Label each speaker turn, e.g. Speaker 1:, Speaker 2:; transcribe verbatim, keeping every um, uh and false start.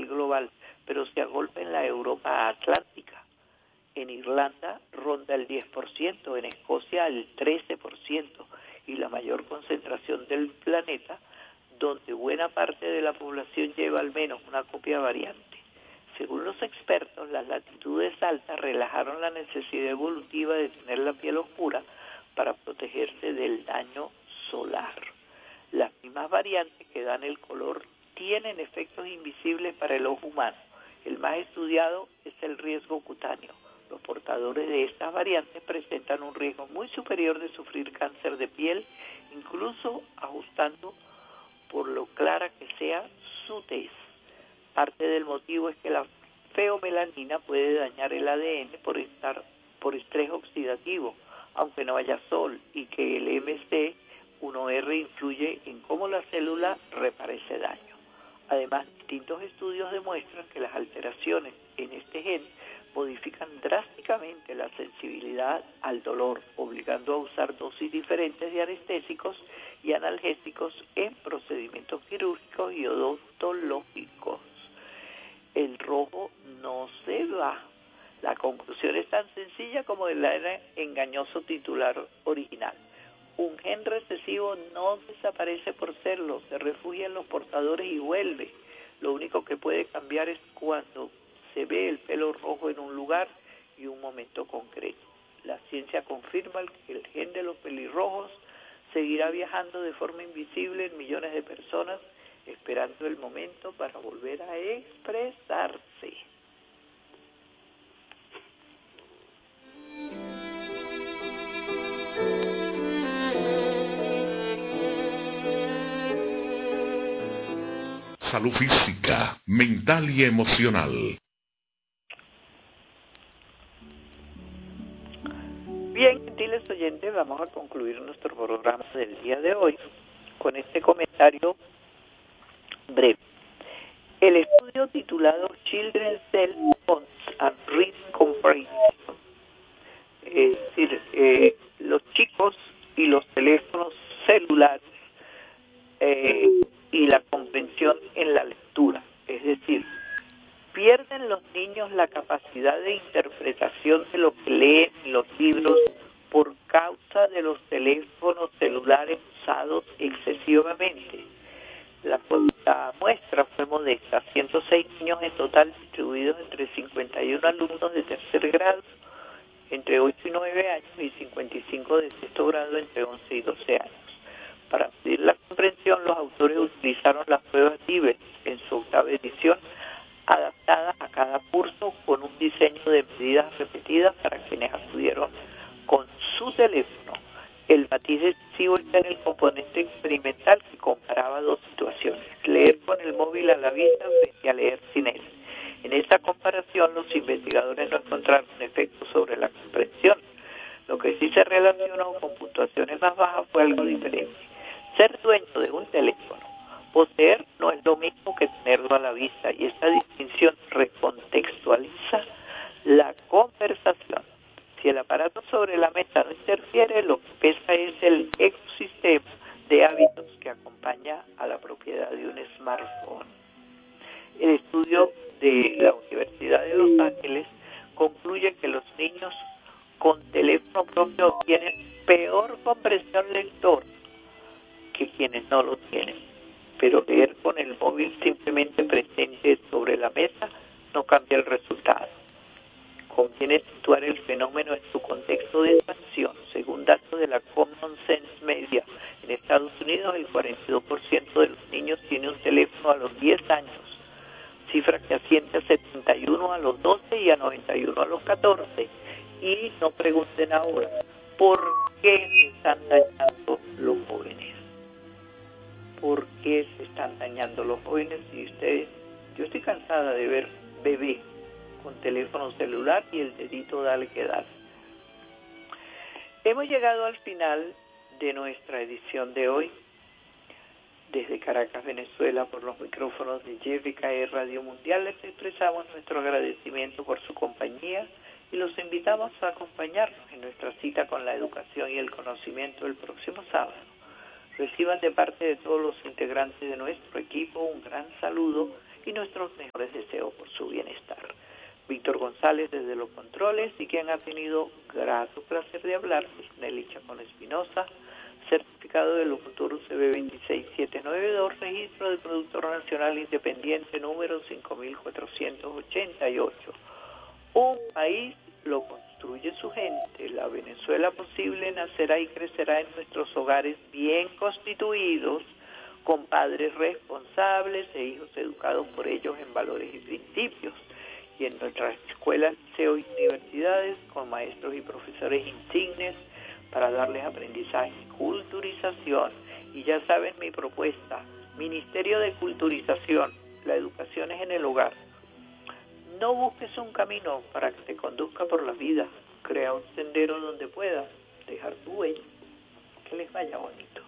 Speaker 1: nivel global, pero se agolpa en la Europa atlántica. En Irlanda ronda el diez por ciento, en Escocia el trece por ciento, y la mayor concentración del planeta, donde buena parte de la población lleva al menos una copia variante. Según los expertos, las latitudes altas relajaron la necesidad evolutiva de tener la piel oscura para protegerse del daño solar. Las mismas variantes que dan el color tienen efectos invisibles para el ojo humano. El más estudiado es el riesgo cutáneo. Los portadores de estas variantes presentan un riesgo muy superior de sufrir cáncer de piel, incluso ajustando por lo clara que sea su tez. Parte del motivo es que la feomelanina puede dañar el A D N por estar por estrés oxidativo, aunque no haya sol, y que el M C uno R influye en cómo la célula repara ese daño. Además, distintos estudios demuestran que las alteraciones en este gen modifican drásticamente la sensibilidad al dolor, obligando a usar dosis diferentes de anestésicos y analgésicos en procedimientos quirúrgicos y odontológicos. El rojo no se va. La conclusión es tan sencilla como el engañoso titular original. Un gen recesivo no desaparece por serlo, se refugia en los portadores y vuelve. Lo único que puede cambiar es cuando se ve el pelo rojo en un lugar y un momento concreto. La ciencia confirma que el gen de los pelirrojos seguirá viajando de forma invisible en millones de personas, esperando el momento para volver a expresarse.
Speaker 2: Salud física, mental y emocional.
Speaker 1: Bien, gentiles oyentes, vamos a concluir nuestro programa del día de hoy con este comentario breve. El estudio titulado Children's Cell Phones and Reading Comparison, es decir, eh, los chicos y los teléfonos celulares eh, y la comprensión en la lectura, es decir, pierden los niños la capacidad de interpretación de lo que leen en los libros por causa de los teléfonos celulares usados excesivamente. La, la muestra fue modesta, ciento seis niños en total distribuidos entre cincuenta y uno alumnos de tercer grado entre ocho y nueve años y cincuenta y cinco de sexto grado entre once y doce años. Para medir la comprensión, los autores utilizaron las pruebas Divel en su octava edición, adaptadas a cada curso con un diseño de medidas repetidas para quienes acudieron con su teléfono. El matiz decisivo está en el componente experimental que comparaba dos situaciones: leer con el móvil a la vista frente a leer sin él. En esta comparación, los investigadores no encontraron efectos sobre la comprensión. Lo que sí se relacionó con puntuaciones más bajas fue algo diferente. Ser dueño de un teléfono, poseer, no es lo mismo que tenerlo a la vista, y esta distinción recontextualiza la conversación. Si el aparato sobre la mesa no interfiere, lo que pesa es el ecosistema de hábitos que acompaña a la propiedad de un smartphone. El estudio de la Universidad de Los Ángeles concluye que los niños con teléfono propio tienen peor comprensión lectora que quienes no lo tienen. Pero leer con el móvil simplemente presente sobre la mesa no cambia el resultado. Conviene situar el fenómeno en su contexto de expansión. Según datos de la Common Sense Media, en Estados Unidos el cuarenta y dos por ciento de los niños tiene un teléfono a los diez años, cifra que asciende a setenta y uno a los doce y a noventa y uno a los catorce. Y no pregunten ahora, ¿por qué se están dañando los jóvenes? ¿Por qué se están dañando los jóvenes? Y ustedes, yo estoy cansada de ver bebés con teléfono celular y el dedito dale que dale. Hemos llegado al final de nuestra edición de hoy. Desde Caracas, Venezuela, por los micrófonos de J F K E Radio Mundial, les expresamos nuestro agradecimiento por su compañía y los invitamos a acompañarnos en nuestra cita con la educación y el conocimiento el próximo sábado. Reciban de parte de todos los integrantes de nuestro equipo un gran saludo y nuestros mejores deseos por su bienestar. Víctor González desde los controles y quien ha tenido grato placer de hablar, Nelly Chacón Espinosa, certificado de locutor U C B veintiséis mil setecientos noventa y dos, registro de productor nacional independiente número cinco mil cuatrocientos ochenta y ocho. Un país lo construye su gente. La Venezuela posible nacerá y crecerá en nuestros hogares bien constituidos, con padres responsables e hijos educados por ellos en valores y principios. Y en nuestras escuelas, liceos y universidades, con maestros y profesores insignes para darles aprendizaje y culturización. Y ya saben mi propuesta, Ministerio de Culturización, la educación es en el hogar. No busques un camino para que te conduzca por la vida, crea un sendero donde puedas dejar tu huella. Que les vaya bonito.